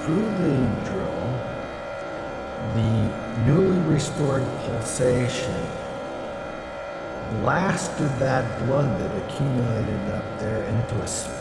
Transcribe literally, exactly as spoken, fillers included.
through the drill, the newly restored pulsation blasted that blood that accumulated up there into a